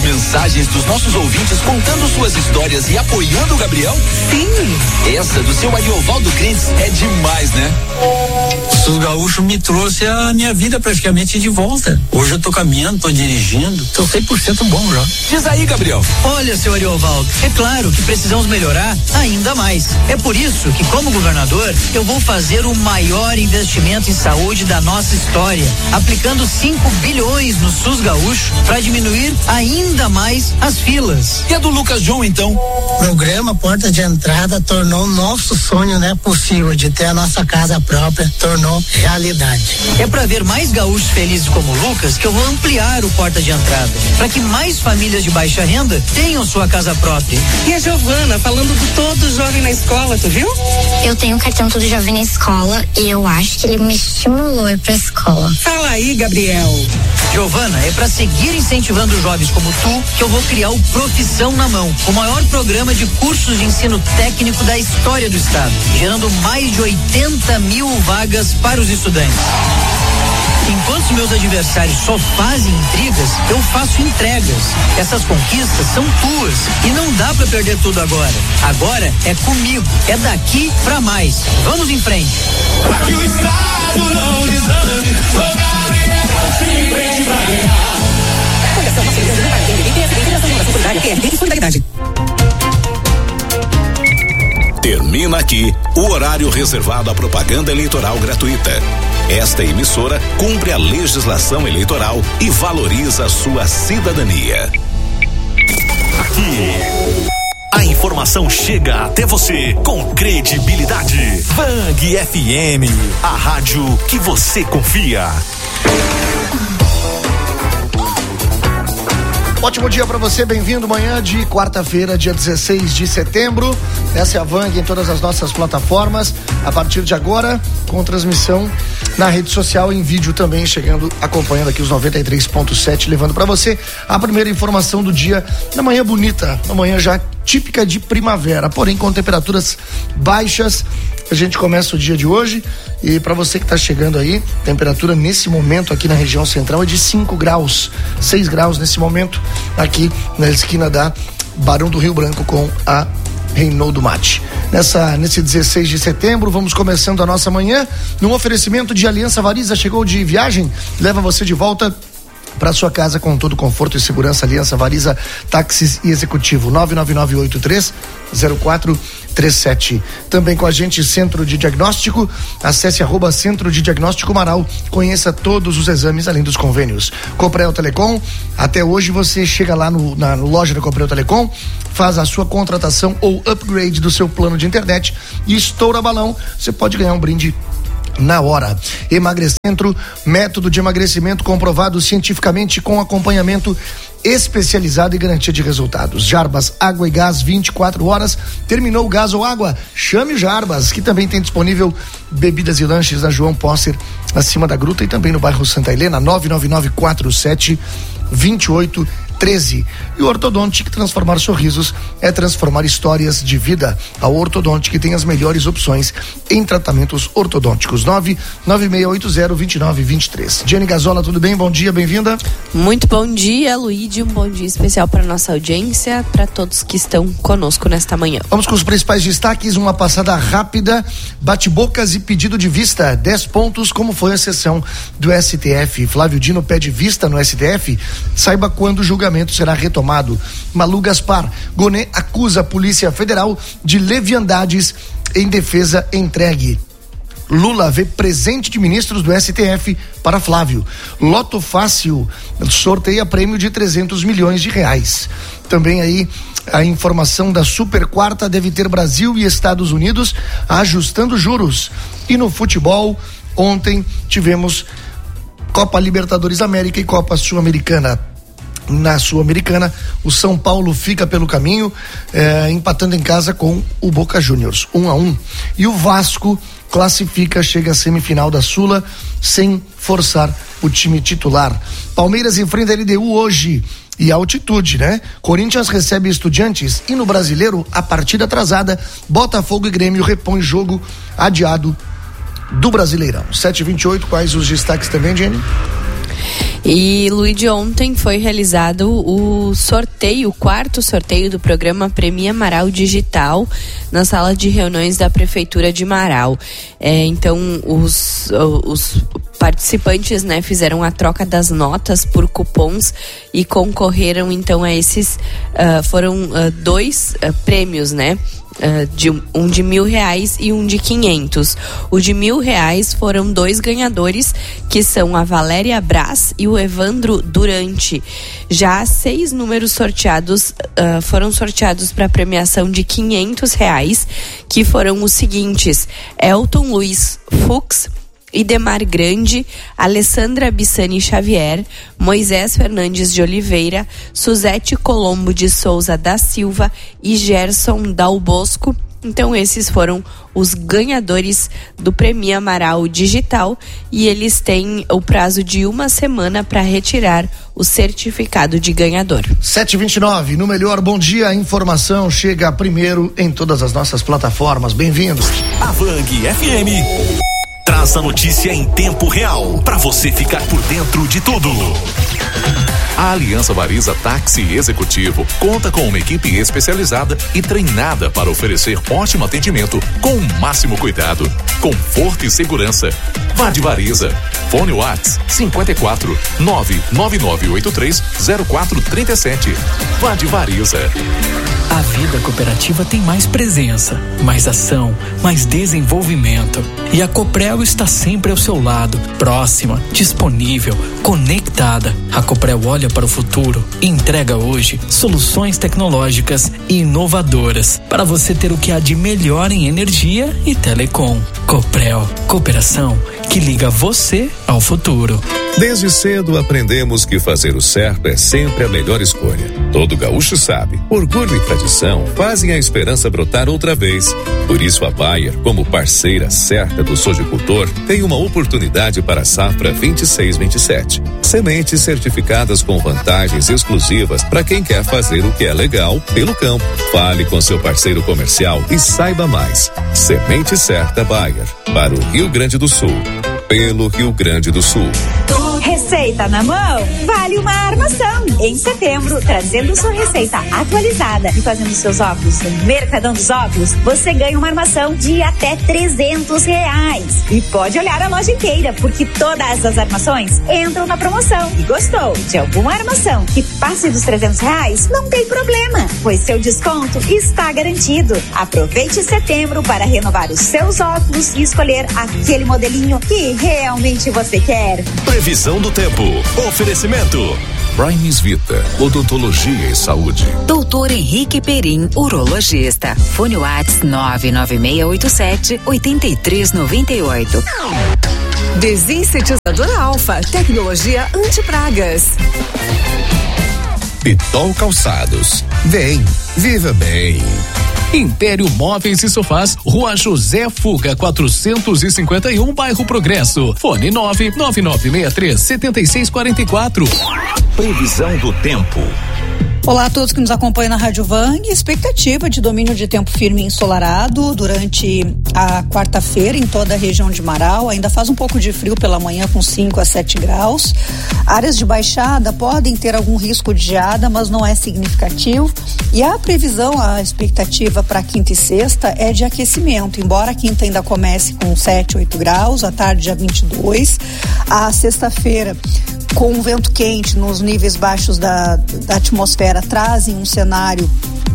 mensagens dos nossos ouvintes contando suas histórias e apoiando o Gabriel? Sim. Essa do seu Ariovaldo Crentes é demais, né? O SUS Gaúcho me trouxe a minha vida praticamente de volta. Hoje eu tô caminhando, tô dirigindo, tô 100% bom já. Diz aí, Gabriel. Olha, seu Ariovaldo, é claro que precisamos melhorar ainda mais. É por isso que, como governador, eu vou fazer o maior investimento em saúde da nossa história, aplicando 5 bilhões no SUS Gaúcho para diminuir ainda mais as filas. E a do Lucas John, então? O programa Porta de Entrada tornou nosso sonho, né, possível de ter a nossa casa própria, tornou realidade. É para ver mais gaúchos felizes como o Lucas que eu vou ampliar o Porta de Entrada, para que mais famílias de baixa renda tenham sua casa própria. E a Giovana falando do Todo Jovem na Escola, tu viu? Eu tenho um cartão Todo Jovem na Escola e eu acho que ele me estimulou a ir pra escola. Fala aí, Gabriel. Giovana, é para seguir incentivando jovens como tu que eu vou criar o Profissão na Mão, o maior programa de cursos de ensino técnico da história do estado, gerando mais de 80 mil vagas para os estudantes. Enquanto meus adversários só fazem intrigas, eu faço entregas. Essas conquistas são tuas e não dá pra perder tudo agora. Agora é comigo, é daqui pra mais. Vamos em frente. Pra que o Estado não desame, o Gabriel se empreende pra ganhar. Fundação Nossa Igreja do Paraná, ninguém tem essa integração da solidariedade, que é de solidariedade. Termina aqui o horário reservado à propaganda eleitoral gratuita. Esta emissora cumpre a legislação eleitoral e valoriza a sua cidadania. Aqui, a informação chega até você com credibilidade. Bang FM, a rádio que você confia. Ótimo dia para você, bem-vindo. Manhã de quarta-feira, dia 16 de setembro. Essa é a Vang em todas as nossas plataformas. A partir de agora, com transmissão na rede social, em vídeo também, chegando, acompanhando aqui os 93.7, levando para você a primeira informação do dia, na manhã bonita, na manhã já típica de primavera, porém com temperaturas baixas. A gente começa o dia de hoje e para você que está chegando aí, temperatura nesse momento aqui na região central é de 5 graus, 6 graus nesse momento aqui na esquina da Barão do Rio Branco com a Reinaldo Mate. Nesse 16 de setembro, vamos começando a nossa manhã num oferecimento de Aliança Variza. Chegou de viagem, leva você de volta para sua casa com todo conforto e segurança. Aliança Variza, táxis e executivo. 999830437. Também com a gente Centro de Diagnóstico. Acesse @Centro de Diagnóstico Marau. Conheça todos os exames além dos convênios. Coprel Telecom. Até hoje você chega lá na loja da Coprel Telecom, faz a sua contratação ou upgrade do seu plano de internet e estoura balão. Você pode ganhar um brinde na hora. Emagrecentro, método de emagrecimento comprovado cientificamente com acompanhamento especializado e garantia de resultados. Jarbas, água e gás 24 horas. Terminou o gás ou água? Chame o Jarbas, que também tem disponível bebidas e lanches na João Posser, acima da Gruta, e também no bairro Santa Helena. 999472813. E o Ortodontic, transformar sorrisos é transformar histórias de vida. A Ortodontic tem as melhores opções em tratamentos ortodônticos. 996802923. Jenny Gazola, tudo bem? Bom dia, bem-vinda. Muito bom dia, Luíde. Um bom dia especial para nossa audiência, para todos que estão conosco nesta manhã. Vamos com os principais destaques, uma passada rápida, bate-bocas e pedido de vista, 10 pontos, como foi a sessão do STF. Flávio Dino pede vista no STF, saiba quando o julgamento será retomado. Malu Gaspar, Gonet acusa a Polícia Federal de leviandades em defesa entregue. Lula vê presente de ministros do STF para Flávio. Loto Fácil sorteia prêmio de 300 milhões de reais. Também aí a informação da Super Quarta deve ter Brasil e Estados Unidos ajustando juros. E no futebol, ontem tivemos Copa Libertadores América e Copa Sul-Americana. Na Sul-Americana, o São Paulo fica pelo caminho, empatando em casa com o Boca Juniors, 1-1. E o Vasco classifica, chega à semifinal da Sula, sem forçar o time titular. Palmeiras enfrenta a LDU hoje. E altitude, né? Corinthians recebe Estudiantes e no Brasileiro, a partida atrasada, Botafogo e Grêmio repõe jogo adiado do Brasileirão. 7h28, quais os destaques também, Jenny? E, Luíde, ontem foi realizado o quarto sorteio do programa Premia Marau Digital na sala de reuniões da Prefeitura de Marau. Então, os participantes, né, fizeram a troca das notas por cupons e concorreram então a esses, foram dois prêmios, né? Um de R$1.000 e um de R$500. O de R$1.000 foram dois ganhadores, que são a Valéria Brás e o Evandro Durante. Já 6 números sorteados foram sorteados para a premiação de R$500, que foram os seguintes: Elton Luiz Fux, Idemar Grande, Alessandra Bissani Xavier, Moisés Fernandes de Oliveira, Suzete Colombo de Souza da Silva e Gerson Dal Bosco. Então esses foram os ganhadores do Premia Marau Digital e eles têm o prazo de 1 semana para retirar o certificado de ganhador. 7h29, no Melhor Bom Dia, a informação chega primeiro em todas as nossas plataformas. Bem-vindos. A Vang FM traz a notícia em tempo real para você ficar por dentro de tudo. A Aliança Variza Táxi Executivo conta com uma equipe especializada e treinada para oferecer ótimo atendimento com o máximo cuidado, conforto e segurança. Vá de Variza. Fone Whats 54 99983 0437. Vá de Variza. A vida cooperativa tem mais presença, mais ação, mais desenvolvimento. E a Coprel está sempre ao seu lado, próxima, disponível, conectada. A Coprel olha para o futuro e entrega hoje soluções tecnológicas e inovadoras para você ter o que há de melhor em energia e telecom. Coprel, cooperação que liga você ao futuro. Desde cedo aprendemos que fazer o certo é sempre a melhor escolha. Todo gaúcho sabe, orgulho e tradição fazem a esperança brotar outra vez. Por isso a Bayer, como parceira certa do sojicultor, tem uma oportunidade para a safra 26-27. Sementes certificadas com vantagens exclusivas para quem quer fazer o que é legal pelo campo. Fale com seu parceiro comercial e saiba mais. Semente certa Bayer, para o Rio Grande do Sul. Pelo Rio Grande do Sul. Receita na mão, vale uma armação. Em setembro, trazendo sua receita atualizada e fazendo seus óculos no Mercadão dos Óculos, você ganha uma armação de até R$300. E pode olhar a loja inteira, porque todas as armações entram na promoção. E gostou de alguma armação que passe dos R$300? Não tem problema, pois seu desconto está garantido. Aproveite setembro para renovar os seus óculos e escolher aquele modelinho que realmente você quer. Previsão do tempo. Oferecimento Primes Vita, odontologia e saúde. Doutor Henrique Perim, urologista. Fone Whats 99687-8398. Desinsetizador Alfa, tecnologia anti-pragas. Pitol Calçados. Vem, viva bem. Império Móveis e Sofás, Rua José Fuga, 451, Bairro Progresso. Fone 99963-7644. Previsão do tempo. Olá a todos que nos acompanham na Rádio Vang. Expectativa de domínio de tempo firme e ensolarado durante a quarta-feira em toda a região de Marau. Ainda faz um pouco de frio pela manhã com 5 a 7 graus. Áreas de baixada podem ter algum risco de geada, mas não é significativo. E a previsão, a expectativa para quinta e sexta é de aquecimento. Embora a quinta ainda comece com 7, 8 graus, à tarde já 22. A sexta-feira, com um vento quente nos níveis baixos da atmosfera, trazem um cenário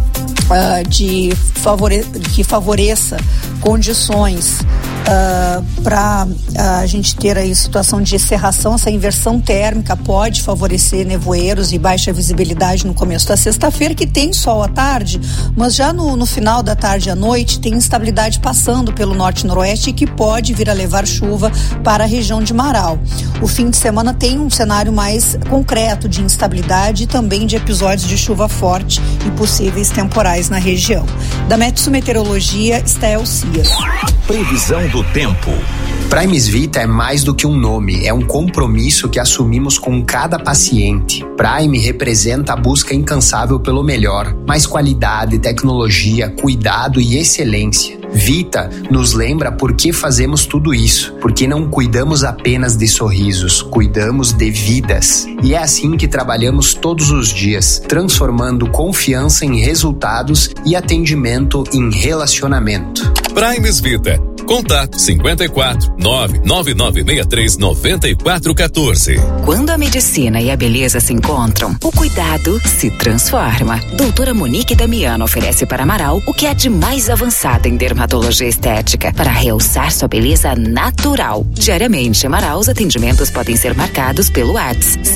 que favoreça condições para a gente ter aí situação de cerração. Essa inversão térmica pode favorecer nevoeiros e baixa visibilidade no começo da sexta-feira, que tem sol à tarde, mas já no final da tarde à noite tem instabilidade passando pelo norte e noroeste, que pode vir a levar chuva para a região de Marau. O fim de semana tem um cenário mais concreto de instabilidade e também de episódios de chuva forte e possíveis temporais na região. Da Metsu Meteorologia, Estel Cias. Previsão do tempo. Primes Vita é mais do que um nome, é um compromisso que assumimos com cada paciente. Prime representa a busca incansável pelo melhor, mais qualidade, tecnologia, cuidado e excelência. Vita nos lembra por que fazemos tudo isso, porque não cuidamos apenas de sorrisos, cuidamos de vidas. E é assim que trabalhamos todos os dias, transformando confiança em resultados e atendimento em relacionamento. Primes Vita. Contato 54 99963 9414. Quando a medicina e a beleza se encontram, o cuidado se transforma. Doutora Monique Damiano oferece para Amaral o que há de mais avançado em dermatologia estética para realçar sua beleza natural. Diariamente, Amaral, os atendimentos podem ser marcados pelo WhatsApp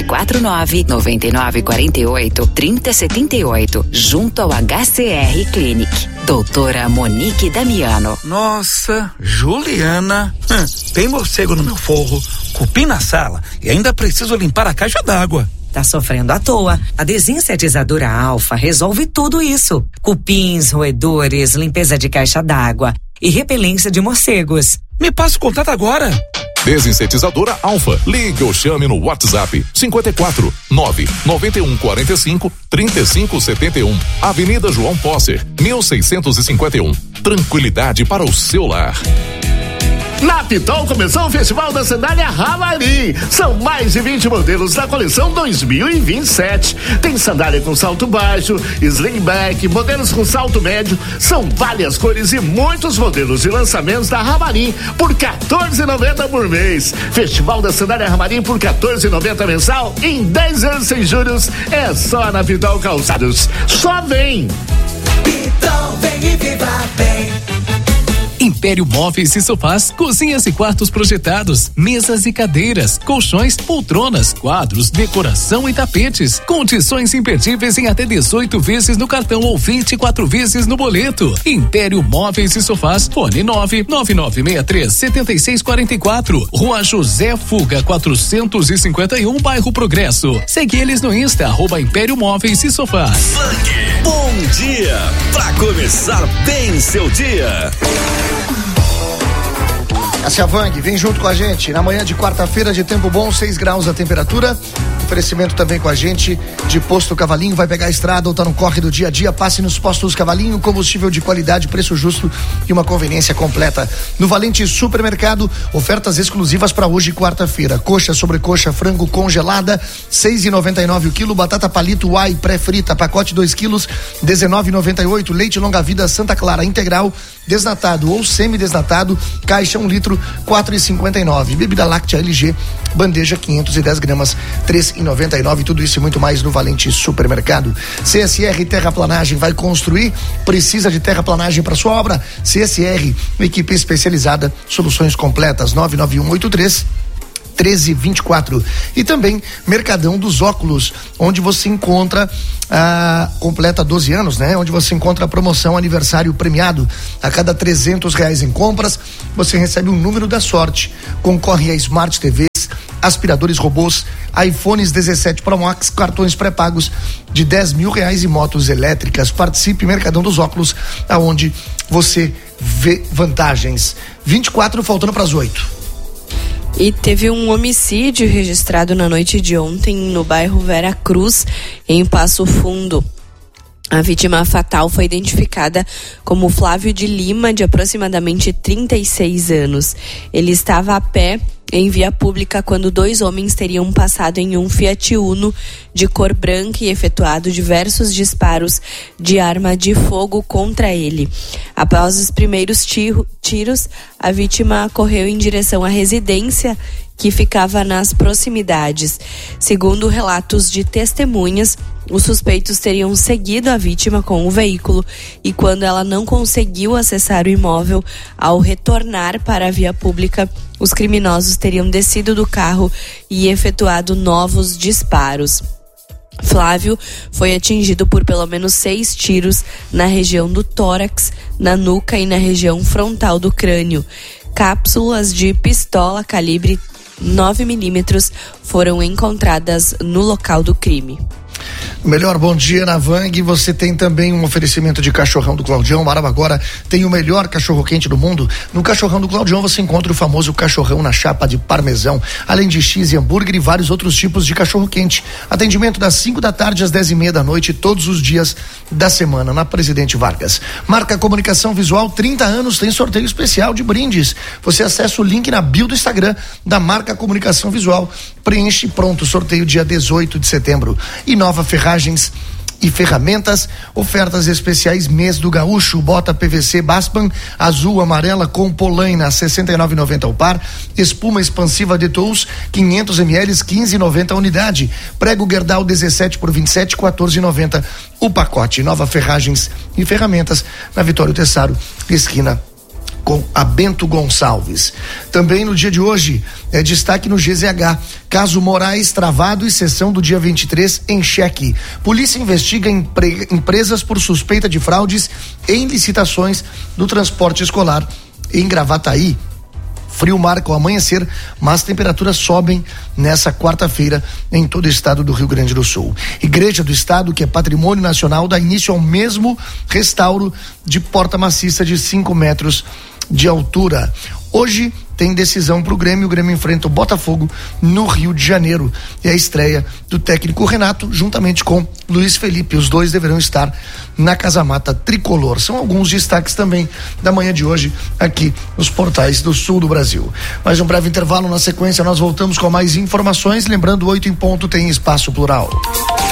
549-9948-3078, junto ao HCR Clinic. Doutora Monique Damiano. Nossa, Juliana, tem morcego no meu forro, cupim na sala e ainda preciso limpar a caixa d'água. Tá sofrendo à toa. A Desinsetizadora Alfa resolve tudo isso. Cupins, roedores, limpeza de caixa d'água e repelência de morcegos. Me passa o contato agora. Desinsetizadora Alfa. Ligue ou chame no WhatsApp 54 991 45 35 71. Avenida João Posser, 1651. Tranquilidade para o seu lar. Na Pitol começou o Festival da Sandália Havarim. São mais de 20 modelos da coleção 2027. Tem sandália com salto baixo, slingback, modelos com salto médio. São várias cores e muitos modelos de lançamentos da Havarim por R$14,90 por mês. Festival da Sandália Havarim por R$14,90 mensal em 10 anos sem juros. É só na Pitol Calçados. Só vem! Pitol, vem e viva bem. Império Móveis e Sofás, cozinhas e quartos projetados, mesas e cadeiras, colchões, poltronas, quadros, decoração e tapetes. Condições imperdíveis em até 18 vezes no cartão ou 24 vezes no boleto. Império Móveis e Sofás, fone 99963-7644, Rua José Fuga 451, bairro Progresso. Segue eles no Insta, @Império Móveis e Sofás. Bom dia, pra começar bem seu dia. Cássia Vang, vem junto com a gente na manhã de quarta-feira de tempo bom, 6 graus a temperatura. Oferecimento também com a gente de Posto Cavalinho. Vai pegar a estrada ou tá no corre do dia a dia, passe nos postos Cavalinho, combustível de qualidade, preço justo e uma conveniência completa. No Valente Supermercado, ofertas exclusivas para hoje, quarta-feira. Coxa, sobrecoxa, frango congelada, 6,99 o quilo. Batata palito uai pré-frita, pacote 2 quilos, 19,98. Leite longa-vida Santa Clara integral, desnatado ou semi-desnatado, caixa 1 litro, 4,59. Bebida láctea LG, bandeja 510 gramas, 3,99. Tudo isso e muito mais no Valente Supermercado. CSR Terraplanagem, vai construir? Precisa de terraplanagem para sua obra? CSR, equipe especializada, soluções completas, 99183 1324. E também Mercadão dos Óculos, onde você encontra completa 12 anos, né? Onde você encontra a promoção aniversário premiado. A cada R$300 em compras, você recebe um número da sorte. Concorre a Smart TVs, aspiradores robôs, iPhones 17 Pro Max, cartões pré-pagos de R$10 mil e motos elétricas. Participe, Mercadão dos Óculos, aonde você vê vantagens. 24 faltando para as 8. E teve um homicídio registrado na noite de ontem no bairro Vera Cruz, em Passo Fundo. A vítima fatal foi identificada como Flávio de Lima, de aproximadamente 36 anos. Ele estava a pé em via pública quando 2 homens teriam passado em um Fiat Uno de cor branca e efetuado diversos disparos de arma de fogo contra ele. Após os primeiros tiros, a vítima correu em direção à residência que ficava nas proximidades. Segundo relatos de testemunhas, os suspeitos teriam seguido a vítima com o veículo e, quando ela não conseguiu acessar o imóvel, ao retornar para a via pública, os criminosos teriam descido do carro e efetuado novos disparos. Flávio foi atingido por pelo menos 6 tiros na região do tórax, na nuca e na região frontal do crânio. Cápsulas de pistola calibre 9 milímetros foram encontradas no local do crime. Melhor bom dia na Vang, você tem também um oferecimento de cachorrão do Claudião. Marava agora tem o melhor cachorro quente do mundo. No cachorrão do Claudião você encontra o famoso cachorrão na chapa de parmesão, além de X e hambúrguer e vários outros tipos de cachorro quente. Atendimento das 5 da tarde às 10:30 da noite, todos os dias da semana, na Presidente Vargas. Marca Comunicação Visual, 30 anos, tem sorteio especial de brindes. Você acessa o link na bio do Instagram da Marca Comunicação Visual, preenche e pronto, sorteio dia 18 de setembro. E Nova Ferragens e Ferramentas, ofertas especiais mês do Gaúcho, bota PVC Baspan, azul, amarela com polaina, 69,90 ao par, espuma expansiva de Tools, 500 ml, 15,90 a unidade, prego Gerdau 17 por 27, 14,90 o pacote. Nova Ferragens e Ferramentas, na Vitório Tessaro, esquina com a Bento Gonçalves. Também no dia de hoje, destaque no GZH, caso Moraes travado e sessão do dia 23 em xeque. Polícia investiga empresas por suspeita de fraudes em licitações do transporte escolar em Gravataí. Frio marca o amanhecer, mas temperaturas sobem nessa quarta-feira em todo o estado do Rio Grande do Sul. Igreja do Estado, que é patrimônio nacional, dá início ao mesmo restauro de porta maciça de 5 metros de altura. Hoje tem decisão para o Grêmio enfrenta o Botafogo no Rio de Janeiro. E a estreia do técnico Renato, juntamente com Luiz Felipe. Os dois deverão estar na Casa Mata Tricolor. São alguns destaques também da manhã de hoje aqui nos portais do sul do Brasil. Mais um breve intervalo, na sequência nós voltamos com mais informações. Lembrando, 8 em ponto tem Espaço Plural.